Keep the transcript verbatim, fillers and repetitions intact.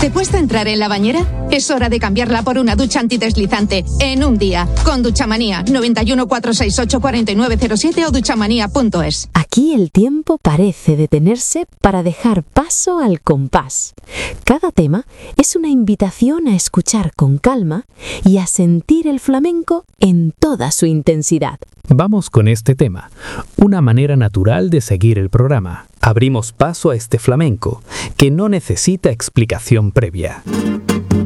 ¿Te cuesta entrar en la bañera? Es hora de cambiarla por una ducha antideslizante en un día. Con Duchamanía, noventa y uno, cuatrocientos sesenta y ocho, cuarenta y nueve cero siete o duchamanía punto es. Aquí el tiempo parece detenerse para dejar paso al compás. Cada tema es una invitación a escuchar con calma y a sentir el flamenco en toda su intensidad. Vamos con este tema, una manera natural de seguir el programa. Abrimos paso a este flamenco, que no necesita explicación previa.